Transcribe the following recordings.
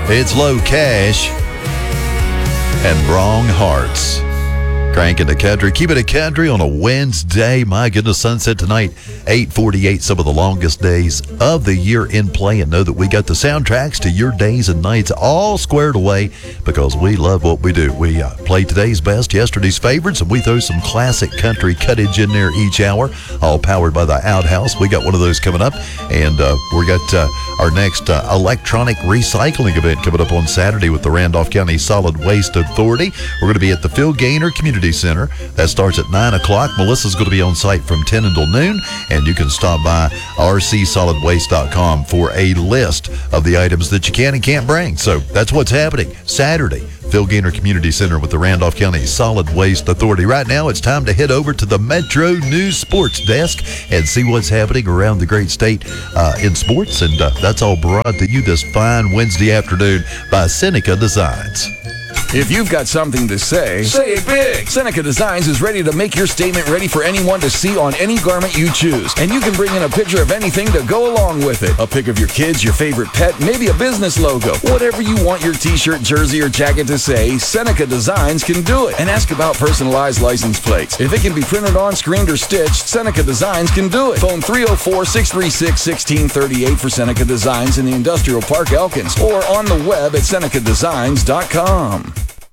It's Low Cash and Wrong Hearts. Cranking the country. Keep it a country on a Wednesday. My goodness, sunset tonight, 8:48, some of the longest days of the year in play. And know that we got the soundtracks to your days and nights all squared away because we love what we do. We play today's best, yesterday's favorites, and we throw some classic country cuttage in there each hour, all powered by the Outhouse. We got one of those coming up, and we got our next electronic recycling event coming up on Saturday with the Randolph County Solid Waste Authority. We're going to be at the Phil Gaynor Community Center. That starts at 9 o'clock. Melissa's going to be on site from 10 until noon, and you can stop by rcsolidwaste.com for a list of the items that you can and can't bring. So that's what's happening Saturday, Phil Gaynor Community Center with the Randolph County Solid Waste Authority. Right now, it's time to head over to the Metro News Sports Desk and see what's happening around the great state in sports. And that's all brought to you this fine Wednesday afternoon by Seneca Designs. If you've got something to say it big. Seneca Designs is ready to make your statement ready for anyone to see on any garment you choose. And you can bring in a picture of anything to go along with it. A pic of your kids, your favorite pet, maybe a business logo. Whatever you want your t-shirt, jersey, or jacket to say, Seneca Designs can do it. And ask about personalized license plates. If it can be printed on, screened, or stitched, Seneca Designs can do it. Phone 304-636-1638 for Seneca Designs in the Industrial Park, Elkins. Or on the web at senecadesigns.com.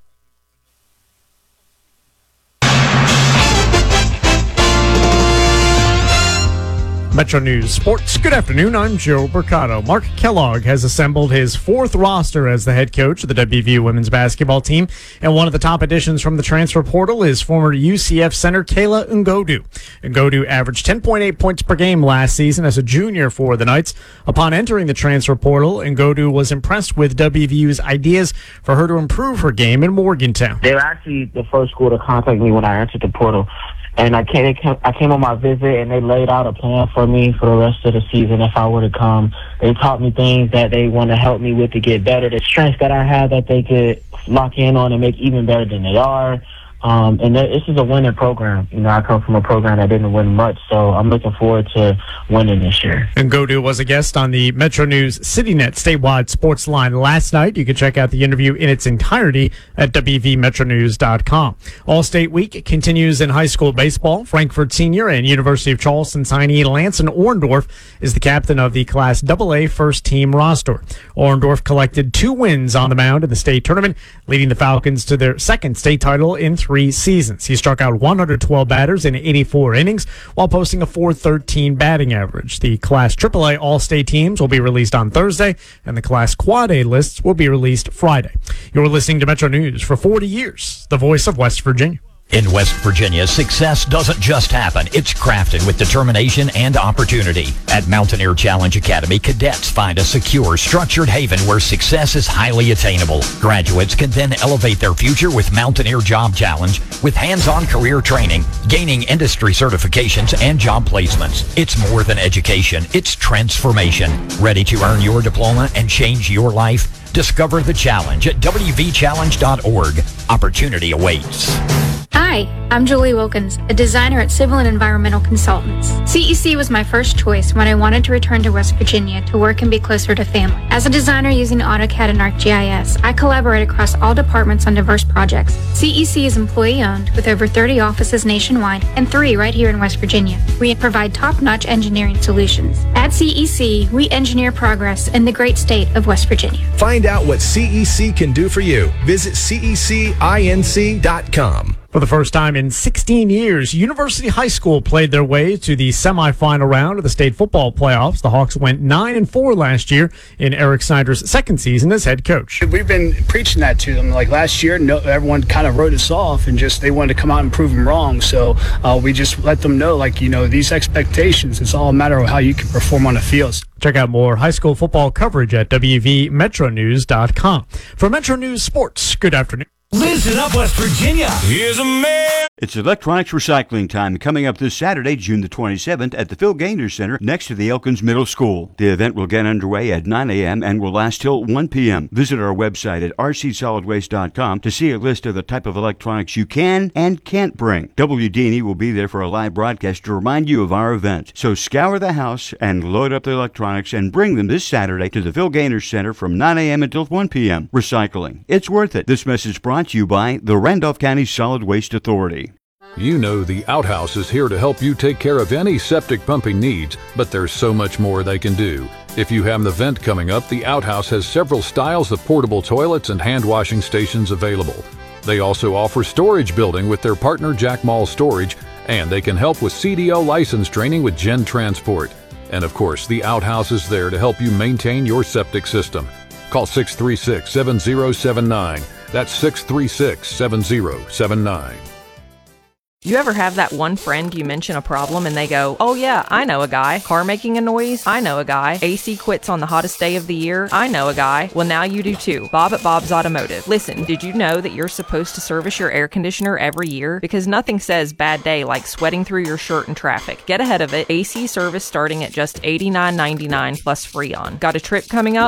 Metro News Sports. Good afternoon. I'm Joe Mercado. Mark Kellogg has assembled his fourth roster as the head coach of the WVU women's basketball team. And one of the top additions from the transfer portal is former UCF center Kayla Ngodu. Ngodu averaged 10.8 points per game last season as a junior for the Knights. Upon entering the transfer portal, Ngodu was impressed with WVU's ideas for her to improve her game in Morgantown. They were actually the first school to contact me when I entered the portal. And I came on my visit, and they laid out a plan for me for the rest of the season if I were to come. They taught me things that they want to help me with to get better, the strengths that I have that they could lock in on and make even better than they are. And this is a winning program. You know, I come from a program that didn't win much, so I'm looking forward to winning this year. And Ngodu was a guest on the Metro News CityNet statewide sports line last night. You can check out the interview in its entirety at wvmetronews.com. All-State Week continues in high school baseball. Frankfort Senior and University of Charleston signee Lanson Orndorff is the captain of the Class AA first team roster. Orndorff collected 2 wins on the mound in the state tournament, leading the Falcons to their second state title in 3 seasons. He struck out 112 batters in 84 innings while posting a .413 batting average. The Class AAA All-State teams will be released on Thursday, and the Class Quad A lists will be released Friday. You're listening to Metro News for 40 years, the voice of West Virginia. In West Virginia, success doesn't just happen. It's crafted with determination and opportunity. At Mountaineer Challenge Academy, cadets find a secure, structured haven where success is highly attainable. Graduates can then elevate their future with Mountaineer Job Challenge with hands-on career training, gaining industry certifications, and job placements. It's more than education. It's transformation. Ready to earn your diploma and change your life? Discover the challenge at wvchallenge.org. Opportunity awaits. Hi, I'm Julie Wilkins, a designer at Civil and Environmental Consultants. CEC was my first choice when I wanted to return to West Virginia to work and be closer to family. As a designer using AutoCAD and ArcGIS, I collaborate across all departments on diverse projects. CEC is employee-owned with over 30 offices nationwide and 3 right here in West Virginia. We provide top-notch engineering solutions. At CEC, we engineer progress in the great state of West Virginia. Find out what CEC can do for you. Visit cecinc.com. For the first time in 16 years, University High School played their way to the semifinal round of the state football playoffs. The Hawks went 9-4 last year in Eric Snyder's second season as head coach. We've been preaching that to them. Like last year, everyone kind of wrote us off and just they wanted to come out and prove them wrong. So we just let them know, like, you know, these expectations, it's all a matter of how you can perform on the field. Check out more high school football coverage at wvmetronews.com. For Metro News Sports, good afternoon. Listen up, West Virginia. Here's a man. It's electronics recycling time coming up this Saturday, June the 27th at the Phil Gaynor Center next to the Elkins Middle School. The event will get underway at 9 a.m. and will last till 1 p.m. Visit our website at rcsolidwaste.com to see a list of the type of electronics you can and can't bring. WD&E will be there for a live broadcast to remind you of our event. So scour the house and load up the electronics and bring them this Saturday to the Phil Gaynor Center from 9 a.m. until 1 p.m. Recycling. It's worth it. This message brought to you by the Randolph County Solid Waste Authority. You know the Outhouse is here to help you take care of any septic pumping needs, but there's so much more they can do. If you have an event coming up, the Outhouse has several styles of portable toilets and hand washing stations available. They also offer storage building with their partner Jack Mall Storage, and they can help with CDL license training with Gen Transport. And of course, the Outhouse is there to help you maintain your septic system. Call 636-7079. That's 636-7079. You ever have that one friend you mention a problem and they go, "Oh yeah, I know a guy." Car making a noise? I know a guy. AC quits on the hottest day of the year? I know a guy. Well, now you do too. Bob at Bob's Automotive. Listen, did you know that you're supposed to service your air conditioner every year? Because nothing says bad day like sweating through your shirt in traffic. Get ahead of it. AC service starting at just $89.99 plus Freon. Got a trip coming up?